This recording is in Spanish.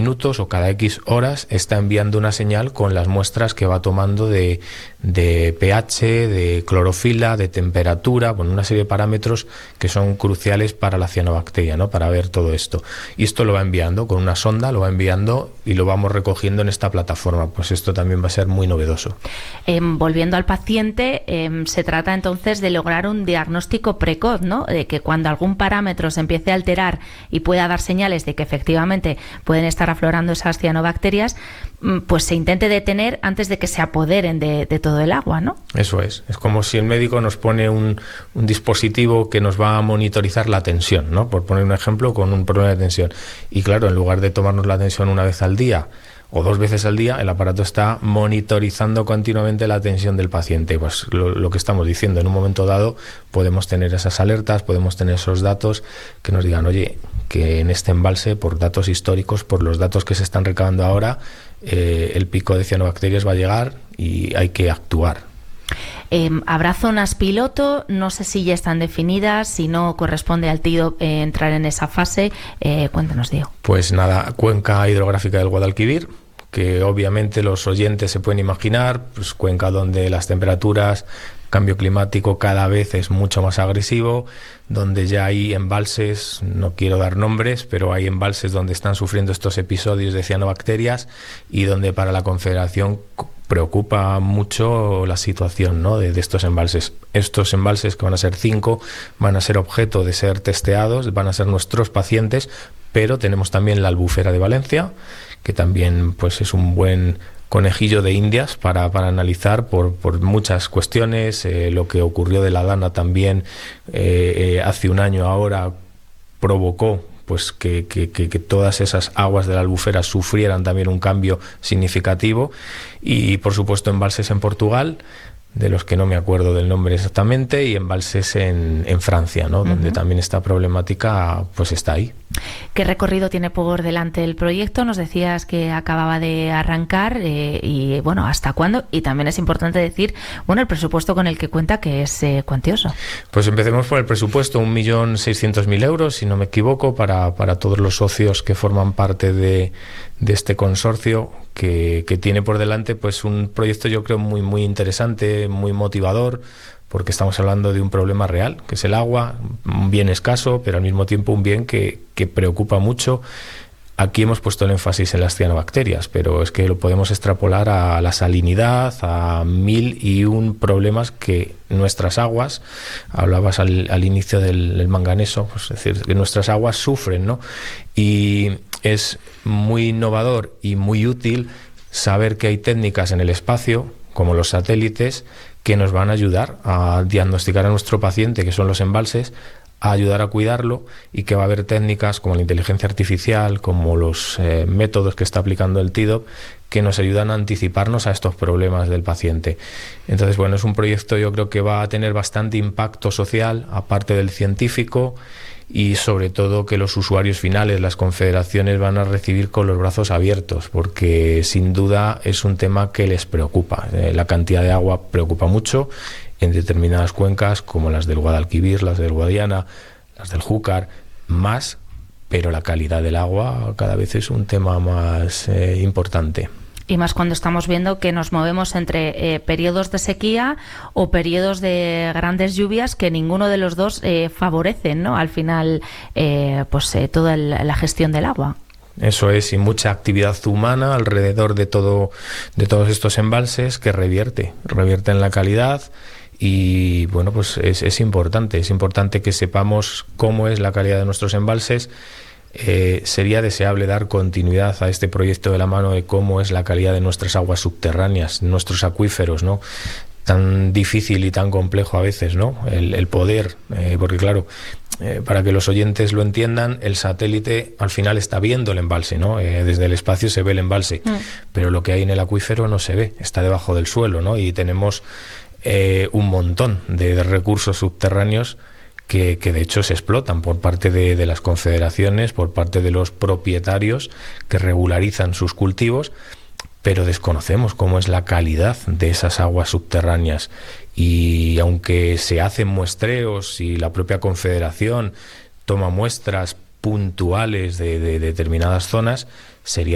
minutos o cada X horas está enviando una señal con las muestras que va tomando de pH, de clorofila, de temperatura, bueno, una serie de parámetros que son cruciales para la cianobacteria, ¿no? Para ver todo esto. Y esto lo va enviando con una sonda, lo va enviando y lo vamos recogiendo en esta plataforma. Pues esto también va a ser muy novedoso. Volviendo al paciente, se trata entonces de lograr un diagnóstico precoz, ¿no? De que cuando algún parámetro se empiece a alterar y pueda dar señales de que efectivamente pueden estar aflorando esas cianobacterias, pues se intente detener antes de que se apoderen de todo el agua, ¿no? Eso es como si el médico nos pone un dispositivo que nos va a monitorizar la tensión, ¿no? Por poner un ejemplo, con un problema de tensión. Y claro, en lugar de tomarnos la tensión una vez al día o 2 veces al día, el aparato está monitorizando continuamente la tensión del paciente. Pues lo que estamos diciendo, en un momento dado podemos tener esas alertas, podemos tener esos datos que nos digan, oye, que en este embalse, por datos históricos, por los datos que se están recabando ahora, el pico de cianobacterias va a llegar y hay que actuar. ¿Habrá zonas piloto? No sé si ya están definidas, si no corresponde al TIDOP entrar en esa fase. Cuéntanos, Diego. Pues nada, cuenca hidrográfica del Guadalquivir, que obviamente los oyentes se pueden imaginar, pues cuenca donde las temperaturas, cambio climático cada vez es mucho más agresivo, donde ya hay embalses, no quiero dar nombres, pero hay embalses donde están sufriendo estos episodios de cianobacterias y donde para la Confederación preocupa mucho la situación, ¿no? de estos embalses. Estos embalses, que van a ser 5, van a ser objeto de ser testeados, van a ser nuestros pacientes, pero tenemos también la Albufera de Valencia, que también pues es un buen conejillo de Indias para analizar por muchas cuestiones. Lo que ocurrió de la Dana también hace un año ahora provocó pues que todas esas aguas de la Albufera sufrieran también un cambio significativo. Y por supuesto embalses en Portugal, de los que no me acuerdo del nombre exactamente, y embalses en Francia, ¿no? Donde también esta problemática pues está ahí. ¿Qué recorrido tiene por delante el proyecto? Nos decías que acababa de arrancar y bueno, ¿hasta cuándo? Y también es importante decir, bueno, el presupuesto con el que cuenta, que es cuantioso. Pues empecemos por el presupuesto, 1.600.000 euros, si no me equivoco, para todos los socios que forman parte de este consorcio, que tiene por delante pues un proyecto, yo creo, muy interesante, muy motivador, porque estamos hablando de un problema real, que es el agua, un bien escaso, pero al mismo tiempo un bien que preocupa mucho. Aquí hemos puesto el énfasis en las cianobacterias, pero es que lo podemos extrapolar a la salinidad, a 1001 problemas que nuestras aguas, hablabas al inicio del manganeso, pues es decir, que nuestras aguas sufren, ¿no? Y es muy innovador y muy útil saber que hay técnicas en el espacio, como los satélites, que nos van a ayudar a diagnosticar a nuestro paciente, que son los embalses, a ayudar a cuidarlo, y que va a haber técnicas como la inteligencia artificial, como los métodos que está aplicando el TIDOP, que nos ayudan a anticiparnos a estos problemas del paciente. Entonces, bueno, es un proyecto, yo creo, que va a tener bastante impacto social, aparte del científico, y sobre todo que los usuarios finales, las confederaciones, van a recibir con los brazos abiertos, porque sin duda es un tema que les preocupa. La cantidad de agua preocupa mucho en determinadas cuencas, como las del Guadalquivir, las del Guadiana, las del Júcar, más, pero la calidad del agua cada vez es un tema más importante. Y más cuando estamos viendo que nos movemos entre periodos de sequía o periodos de grandes lluvias, que ninguno de los dos favorecen, ¿no? Al final, toda la gestión del agua. Eso es, y mucha actividad humana alrededor de todos estos embalses que revierte en la calidad. Y bueno, pues es importante que sepamos cómo es la calidad de nuestros embalses. Sería deseable dar continuidad a este proyecto de la mano de cómo es la calidad de nuestras aguas subterráneas, nuestros acuíferos, ¿no? Tan difícil y tan complejo a veces, ¿no? El poder, porque claro, para que los oyentes lo entiendan, el satélite al final está viendo el embalse, ¿no? Desde el espacio se ve el embalse, pero lo que hay en el acuífero no se ve, está debajo del suelo, ¿no? Y tenemos un montón de recursos subterráneos que de hecho se explotan por parte de las confederaciones, por parte de los propietarios que regularizan sus cultivos, pero desconocemos cómo es la calidad de esas aguas subterráneas. Y aunque se hacen muestreos y la propia confederación toma muestras puntuales de determinadas zonas, sería